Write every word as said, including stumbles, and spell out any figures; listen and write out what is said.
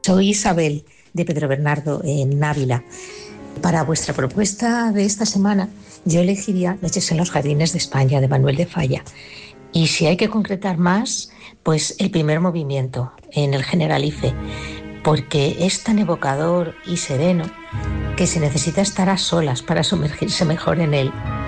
Soy Isabel, de Pedro Bernardo, en Ávila. Para vuestra propuesta de esta semana, yo elegiría Noches en los Jardines de España, de Manuel de Falla. Y si hay que concretar más, pues el primer movimiento, en el Generalife, porque es tan evocador y sereno que se necesita estar a solas para sumergirse mejor en él.